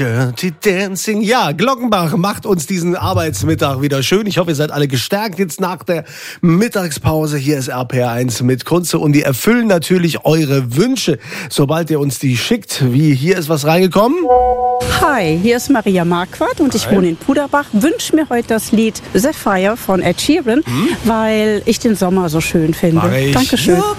Dirty Dancing. Ja, Glockenbach macht uns diesen Arbeitsmittag wieder schön. Ich hoffe, ihr seid alle gestärkt jetzt nach der Mittagspause. Hier ist RPR1 mit Kunze und die erfüllen natürlich eure Wünsche, sobald ihr uns die schickt. Wie, hier ist was reingekommen? Hi, hier ist Maria Marquardt und ich wohne in Puderbach. Wünsche mir heute das Lied Sapphire von Ed Sheeran, weil ich den Sommer so schön finde. Mach ich. Dankeschön.